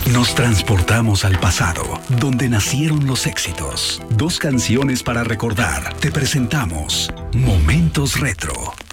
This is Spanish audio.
Nos transportamos al pasado, donde nacieron los éxitos. Dos canciones para recordar. Te presentamos Momentos Retro.